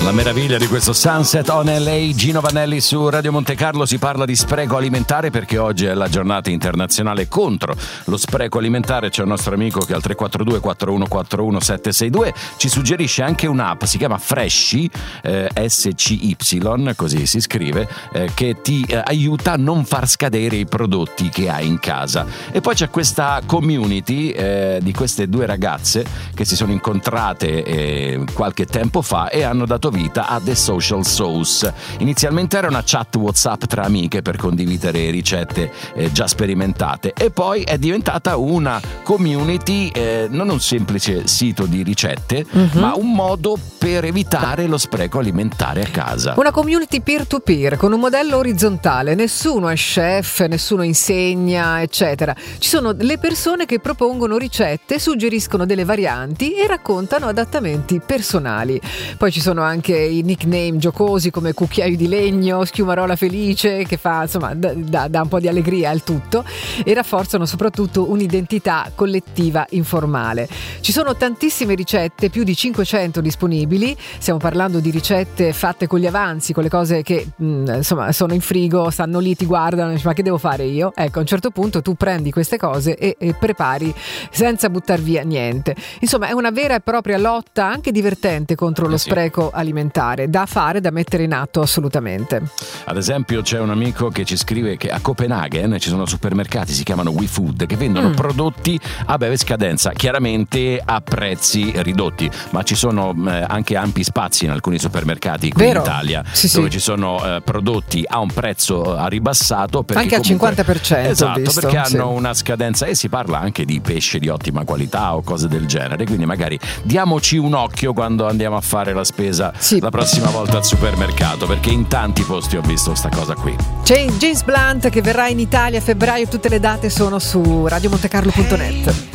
La meraviglia di questo Sunset on LA, Gino Vanelli su Radio Monte Carlo. Si parla di spreco alimentare perché oggi è la giornata internazionale contro lo spreco alimentare. C'è un nostro amico che al 342 4141 762 ci suggerisce anche un'app, si chiama Freshly, SCY, così si scrive, che ti aiuta a non far scadere i prodotti che hai in casa. E poi c'è questa community di queste due ragazze che si sono incontrate qualche tempo fa e hanno dato vita a The Social Sauce. Inizialmente era una chat WhatsApp tra amiche per condividere ricette già sperimentate, e poi è diventata una community, non un semplice sito di ricette, ma un modo per evitare lo spreco alimentare a casa. Una community peer to peer con un modello orizzontale, nessuno è chef, nessuno insegna, eccetera. Ci sono le persone che propongono ricette, suggeriscono delle varianti e raccontano adattamenti personali. Poi ci sono anche i nickname giocosi come cucchiaio di legno, schiumarola felice, che fa, insomma, dà un po' di allegria al tutto, e rafforzano soprattutto un'identità collettiva informale. Ci sono tantissime ricette, più di 500 disponibili. Stiamo parlando di ricette fatte con gli avanzi, con le cose che insomma sono in frigo, stanno lì, ti guardano e dici: ma che devo fare io? Ecco, a un certo punto tu prendi queste cose e prepari senza buttar via niente. Insomma, è una vera e propria lotta, anche divertente, contro lo spreco alimentare, da fare, da mettere in atto assolutamente. Ad esempio c'è un amico che ci scrive che a Copenaghen ci sono supermercati, si chiamano WeFood, che vendono prodotti a breve scadenza, chiaramente a prezzi ridotti, ma ci sono anche ampi spazi in alcuni supermercati qui in Italia, dove ci sono prodotti a un prezzo ribassato, perché anche al 50%, esatto, visto, perché hanno una scadenza, e si parla anche di pesce di ottima qualità o cose del genere, quindi magari diamoci un occhio quando andiamo a fare la spesa la prossima volta al supermercato, perché in tanti posti ho visto sta cosa qui. C'è James Blunt che verrà in Italia a febbraio, tutte le date sono su radiomontecarlo.net.